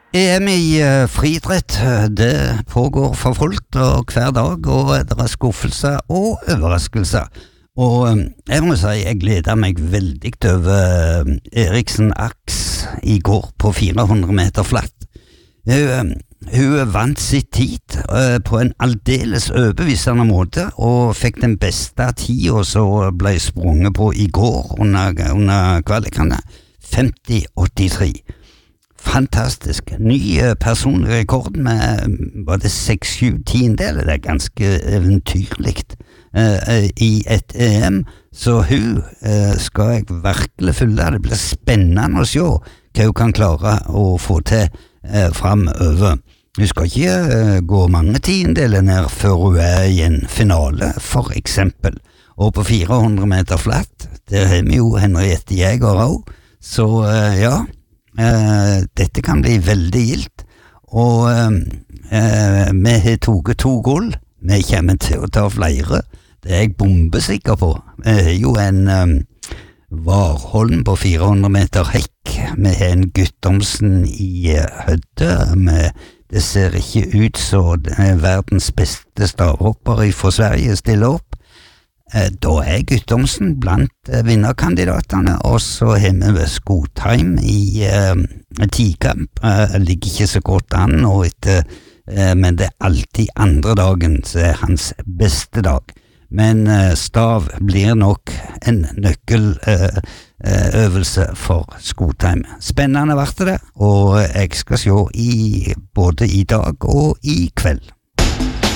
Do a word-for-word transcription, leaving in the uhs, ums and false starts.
E M i uh, friidrett, det pågår for fullt og hver dag, og det er skuffelser og overraskelser. Og um, jeg må si, jeg gleder meg veldig over uh, Eriksen Aks i går på fire hundre meter flatt. Hun, hun vant sitt tid uh, på en aldeles overbevisende måte, og fikk den beste tiden som ble sprunget på i går under, under kvalikene, femti åttitre. Fantastisk. Ny personlig rekord med var det seks sju tiendeler. Det er ganske eventyrligt uh, i et E M, så hun uh, skal jeg virkelig følge. Det blir spennende å se hva hun kan klare å få til uh, fremover. Hun skal ikke uh, gå mange tiendeler ned før hun er i en finale, for eksempel. Og på fire hundre meter flatt, der har vi jo Henriette Jæger også, så uh, ja, Uh, dette kan bli veldig gildt, og uh, uh, vi har toget to gull. Vi kommer til å ta flere, det er jeg bombesikker på. Vi har jo en um, Warholm på fire hundre meter hekk, vi har en Guttormsen i uh, Hødde, vi, det ser ikke ut så uh, verdens beste stavhopper fra Sverige stiller opp. Da er Guttormsen blant vinnerkandidatene, og så har vi ved Skotheim i uh, tikamp. Uh, ligger ikke så godt an, og etter, uh, men det er alltid andre dagen som er hans beste dag. Men uh, stav blir nok en nøkkeløvelse uh, uh, for Skotheim. Spennende ble det, og jeg skal se i, både i dag og i kveld.